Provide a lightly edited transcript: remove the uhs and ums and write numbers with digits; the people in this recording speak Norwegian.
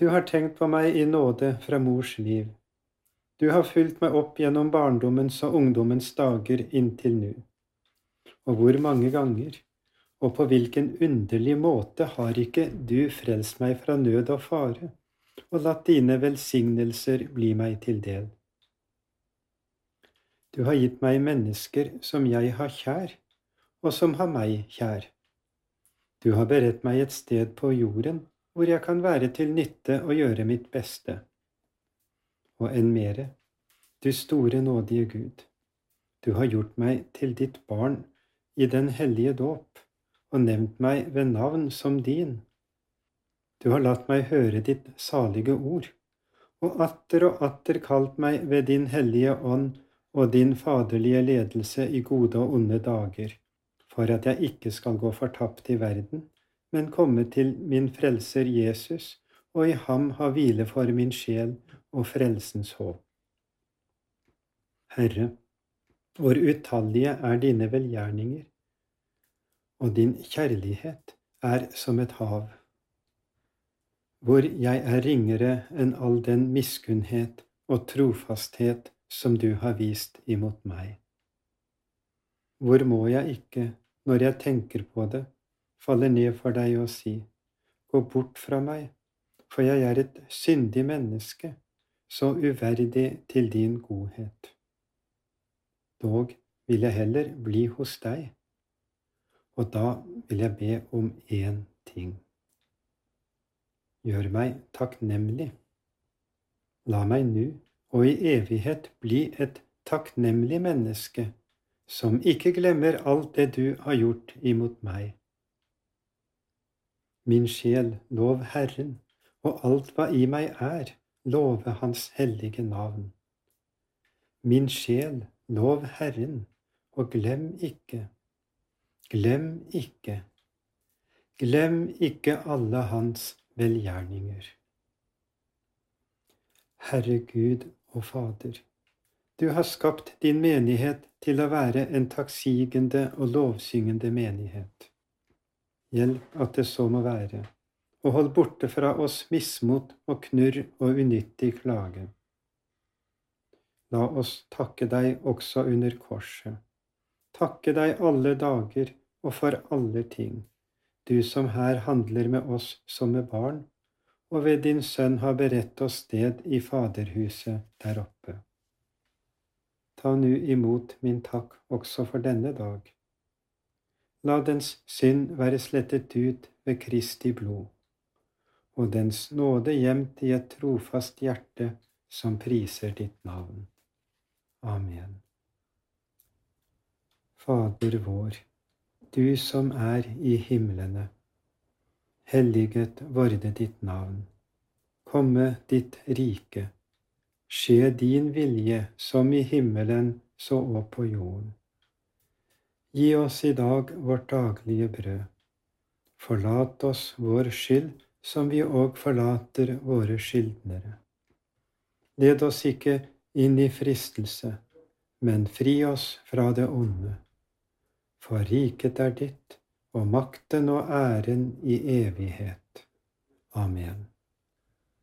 Du har tenkt på meg i nåde fra mors liv. Du har fulgt meg opp gjennom barndommens og ungdommens dager inntil nå. Og hvor mange ganger, og på hvilken underlig måte har ikke du frelst meg fra nød og fare, og latt dine velsignelser bli meg til del. Du har gitt meg mennesker som jeg har kjær, og som har meg kjær. Du har beredt meg et sted på jorden, hvor jeg kan være til nytte og gjøre mitt beste. Og enn mere, du store nådige Gud, du har gjort meg til ditt barn i den hellige dåp, og nevnt meg ved navn som din. Du har latt meg høre ditt salige ord, og atter kalt meg ved din hellige ånd og din faderlige ledelse i gode og onde dager, for at jeg ikke skal gå fortapt i verden, men komme til min frelser Jesus, og i ham ha hvile for min sjel og frelsens håp. Herre, hvor utallige er dine velgjerninger, og din kjærlighet er som et hav. Hvor jeg er ringere enn all den miskunnhet og trofasthet som du har vist imot meg. Hvor må jeg ikke, når jeg tenker på det, falle ned for deg og si, gå bort fra meg, for jeg er et syndig menneske, så uverdig til din godhet. Dog vil jeg heller bli hos deg, og da vil jeg be om én ting. Gjør meg takknemlig. La meg nå og i evighet bli et takknemlig menneske, som ikke glemmer alt det du har gjort imot meg. Min sjel, lov Herren, og alt hva i meg er, love hans hellige navn. Min sjel, lov Herren, og glem ikke alle hans velgjerninger. Herre Gud og Fader, du har skapt din menighet til å være en takksigende og lovsyngende menighet. Hjelp at det så må være, og hold borte fra oss mismot og knurr og unyttig klage. La oss takke deg også under korset. Takke deg alle dager og for alle ting, du som her handler med oss som med barn, og ved din Sønn har beredt oss sted i Faderhuset der oppe. Ta nu imot min takk også for denne dag. La dens synd være slettet ut ved Kristi blod, og dens nåde gjemt i et trofast hjerte som priser ditt navn. Amen. Fader vår, du som er i himlene, helliget vorde ditt navn. Komme ditt rike. Skje din vilje som i himmelen så og på jorden. Gi oss i dag vårt daglige brød. Forlat oss vår skyld, som vi òg forlater våre skyldnere. Led oss ikke inn i fristelse, men fri oss fra det onde. For riket er ditt, og makten og æren i evighet. Amen.